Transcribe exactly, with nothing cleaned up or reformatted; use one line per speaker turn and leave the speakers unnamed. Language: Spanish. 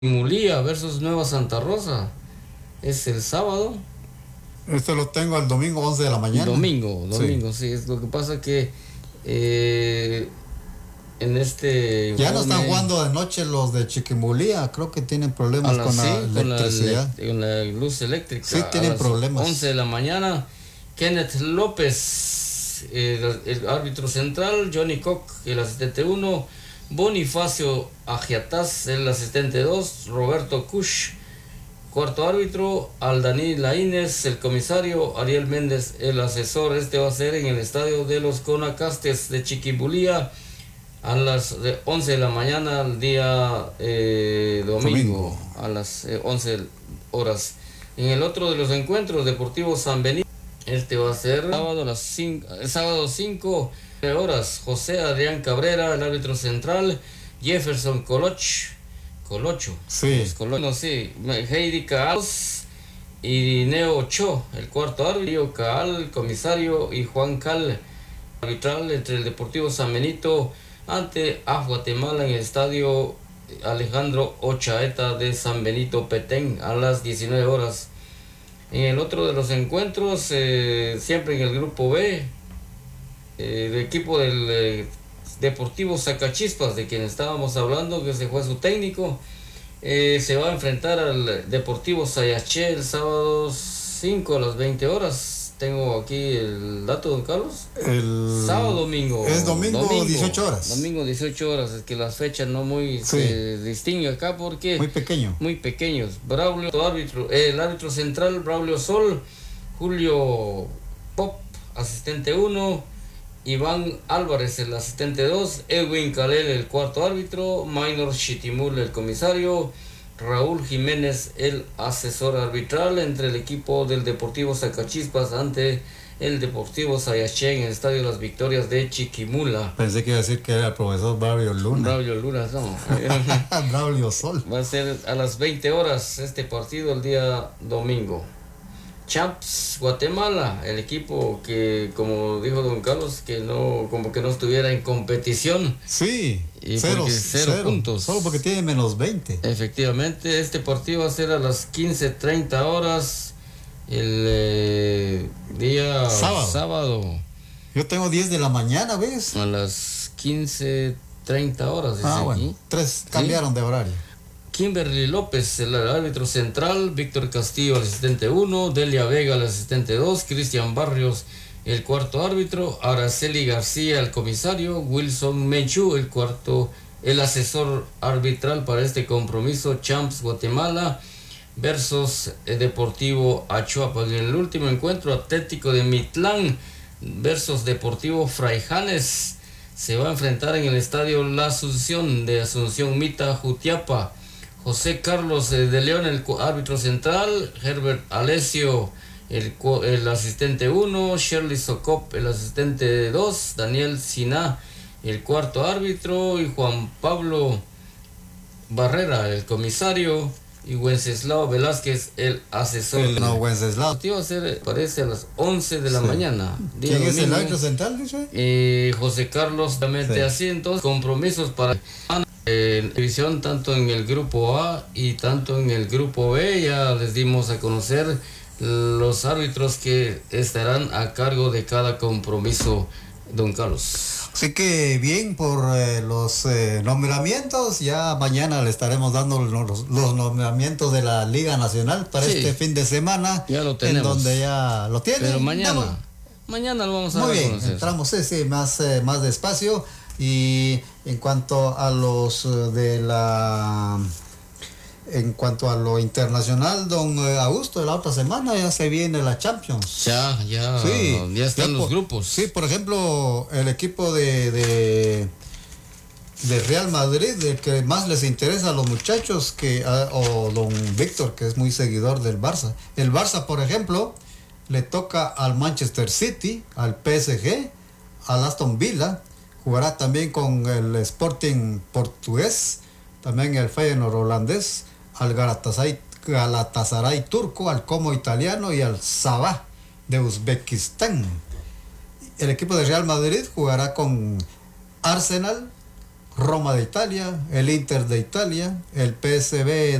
Mulía versus Nueva Santa Rosa. Es el sábado.
Este lo tengo el domingo once de la mañana.
Domingo, domingo, sí. sí es lo que pasa que eh, en este
ya no están jugando de noche los de Chiquimulía. Creo que tienen problemas
la,
con,
sí,
la electricidad.
Con la, con la luz eléctrica.
Sí, tienen
a
problemas.
once de la mañana. Kenneth López, el, el árbitro central. Johnny Koch, el asistente uno. Bonifacio Agiataz, el asistente dos. Roberto Kush, cuarto árbitro. Aldaní Laínez, el comisario. Ariel Méndez, el asesor. Este va a ser en el estadio de los Conacastes de Chiquimulía a las once de la mañana el día eh, domingo, domingo a las eh, once horas. En el otro de los encuentros, Deportivo San Benito, este va a ser sábado, las cinco, el sábado cinco horas. José Adrián Cabrera, el árbitro central. Jefferson Coloch, Colocho,
sí,
Colocho, sí. Heidi Caals y Neo Cho, el cuarto árbitro. Caal, el comisario, y Juan Cal, arbitral entre el Deportivo San Benito ante a Guatemala en el estadio Alejandro Ochaeta de San Benito Petén a las diecinueve horas. En el otro de los encuentros, eh, siempre en el grupo B, eh, el equipo del eh, Deportivo Zacachispas, de quien estábamos hablando, que se fue su técnico, eh, se va a enfrentar al Deportivo Sayaché el sábado cinco a las veinte horas. Tengo aquí el dato, don Carlos.
El
sábado, domingo.
Es domingo, domingo dieciocho horas.
Domingo dieciocho horas. Es que las fechas no muy sí. se distinguen acá porque...
Muy pequeño.
Muy pequeños. Braulio, árbitro, eh, el árbitro central, Braulio Sol. Julio Pop, asistente uno. Iván Álvarez, el asistente dos. Edwin Calel, el cuarto árbitro. Minor Chitimul, el comisario. Raúl Jiménez, el asesor arbitral, entre el equipo del Deportivo Zacachispas ante el Deportivo Sayaché en el Estadio Las Victorias de Chiquimula.
Pensé que iba a decir que era el profesor Braulio Luna.
Braulio Luna, no.
Braulio Sol.
Va a ser a las veinte horas este partido el día domingo. Champs Guatemala, el equipo que, como dijo don Carlos, que no, como que no estuviera en competición.
Sí,
y
cero,
cero, cero puntos.
Solo porque tiene menos veinte.
Efectivamente, este partido va a ser a las quince treinta horas el eh, día
sábado.
sábado.
Yo tengo diez de la mañana, ¿ves?
A las quince treinta horas.
Ah, aquí. Bueno, tres cambiaron ¿sí? de horario.
Kimberly López, el árbitro central. Víctor Castillo, el asistente uno. Delia Vega, el asistente dos. Cristian Barrios, el cuarto árbitro. Araceli García, el comisario. Wilson Menchú, el cuarto, el asesor arbitral para este compromiso. Champs Guatemala versus Deportivo Achuapa. En el último encuentro, Atlético de Mitlán versus Deportivo Fraijanes. Se va a enfrentar en el estadio La Asunción de Asunción Mita, Jutiapa. José Carlos de León, el árbitro central. Herbert Alessio, el, el asistente uno. Shirley Socop, el asistente dos. Daniel Siná, el cuarto árbitro. Y Juan Pablo Barrera, el comisario. Y Wenceslao Velázquez, el asesor.
El, no, Wenceslao.
El va a ser, parece, a las once de la sí. mañana.
¿Quién domingo. Es el árbitro central, dice?
Eh, José Carlos, también sí. así, entonces, compromisos para... en división tanto en el grupo A y tanto en el grupo B. Ya les dimos a conocer los árbitros que estarán a cargo de cada compromiso, don Carlos.
Así que bien por eh, los eh, nombramientos. Ya mañana le estaremos dando los, los nombramientos de la Liga Nacional para sí. este fin de semana.
Ya lo tenemos.
En donde ya lo tienen.
Pero mañana, Damos. mañana lo vamos a
Muy bien,
conocer.
Entramos, sí, sí, más, eh, más despacio. Y en cuanto a los de la en cuanto a lo internacional, don Augusto, de la otra semana ya se viene la Champions.
Ya, ya, sí, ya están ya los
por,
grupos.
Sí, por ejemplo, el equipo de, de de Real Madrid, el que más les interesa a los muchachos, que o don Víctor, que es muy seguidor del Barça. El Barça, por ejemplo, le toca al Manchester City, al P S G, al Aston Villa. Jugará también con el Sporting portugués, también el Feyenoord holandés, al Galatasaray, Galatasaray turco, al Como italiano y al Sabah de Uzbekistán. El equipo de Real Madrid jugará con Arsenal, Roma de Italia, el Inter de Italia, el P S V